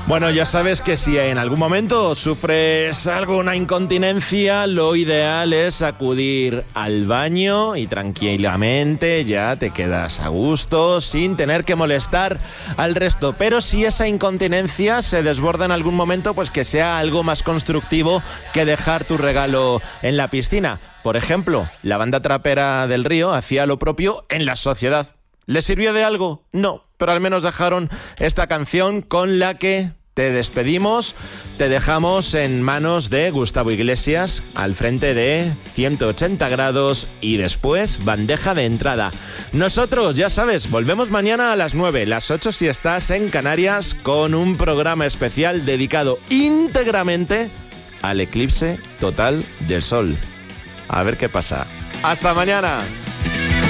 Bueno, ya sabes que si en algún momento sufres alguna incontinencia, lo ideal es acudir al baño y tranquilamente ya te quedas a gusto sin tener que molestar al resto. Pero si esa incontinencia se desborda en algún momento, pues que sea algo más constructivo que dejar tu regalo en la piscina. Por ejemplo, la banda trapera del Río hacía lo propio en La Sociedad. ¿Le sirvió de algo? No, pero al menos dejaron esta canción con la que te despedimos, te dejamos en manos de Gustavo Iglesias al frente de 180 grados y después bandeja de entrada. Nosotros, ya sabes, volvemos mañana a las 9, las 8 si estás en Canarias, con un programa especial dedicado íntegramente al eclipse total del Sol. A ver qué pasa. ¡Hasta mañana!